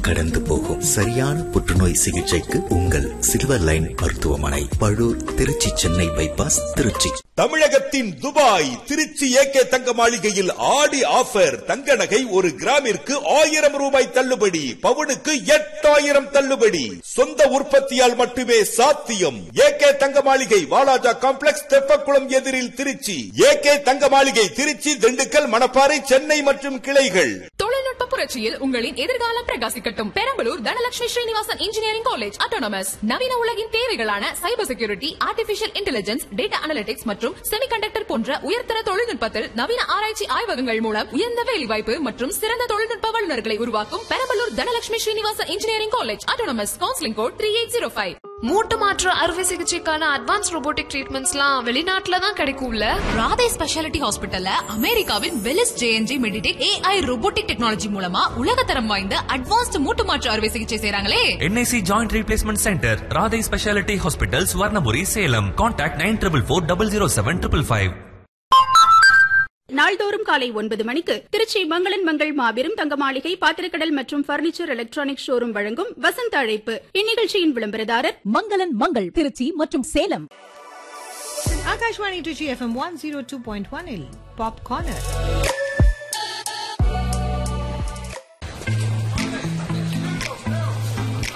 கடந்து போகும். சரியான புற்றுநோய் சிகிச்சைக்கு உங்கள் சில்வர் லைன் மருத்துவமனை, பழூர், திருச்சி, சென்னை பைபாஸ், திருச்சி. தமிழகத்தின் துபாய் திருச்சி ஏகே தங்க மாளிகையில் ஆடி ஆஃபர். தங்க நகை ஒரு கிராமிற்கு 1000 ரூபாய் தள்ளுபடி, பவுனுக்கு 8000 தள்ளுபடி. சொந்த உற்பத்தியால் மட்டுமே சாத்தியம். ஏகே தங்க மாளிகை, வாலாஜா காம்ப்ளெக்ஸ், தெப்பக்குளம் எதிரில், திருச்சி. ஏகே தங்க மாளிகை திருச்சி, திண்டுக்கல், மணப்பாறை, சென்னை மற்றும் கிளைகள். தொழில்நுட்ப புரட்சியில் உங்களின் எதிர்காலம் பிரகாசிக்கட்டும். Perambalur Dhanalakshmi Srinivasan engineering college autonomous. நவீன உலகின் தேவைகளான cyber security, artificial intelligence, data analytics மற்றும் செமிகண்டக்டர் போன்ற உயர்தர தொழில்நுட்பத்தில் நவீன ஆராய்ச்சி ஆய்வகங்கள் மூலம் உயர்ந்த வேலைவாய்ப்பு மற்றும் சிறந்த தொழில்நுட்ப வல்லுநர்களை உருவாக்கும் Perambalur Dhanalakshmi Srinivasan engineering college autonomous. Counselling code 3805. மூட்டு மாற்று அறுவை சிகிச்சைக்கான அட்வான்ஸ் ரோபோட்டிக் ட்ரீட்மெண்ட்ஸ்லாம் வெளிநாட்டுல தான் கிடைக்கும்ல. ராதே ஸ்பெஷாலிட்டி ஹாஸ்பிட்டல்ல அமெரிக்காவின் வெலிஸ் ஜேஎன்ஜி மெடிடெக் AI ரோபோட்டிக் டெக்னாலஜி மூலமா உலகத்தரம் வாய்ந்த அட்வான்ஸ்ட் மூட்டு மாற்று அறுவை சிகிச்சை செய்றாங்களே. NIC joint replacement centre, Radhe speciality hospital, Swarnapuri, Salem. Contact 9444007555. நாள்தோறும் காலை 9 மணிக்கு திருச்சி மங்களன் மங்கள் மாபெரும் தங்க மாளிகை, பாத்திரக்கடல் மற்றும் பர்னிச்சர் எலக்ட்ரானிக் ஷோரூம் வழங்கும் வசந்த அழைப்பு. இந்நிகழ்ச்சியின் விளம்பரதாரர் மங்களன் மங்கள், திருச்சி மற்றும் Salem. Akashvani TG FM 102.1 pop corner.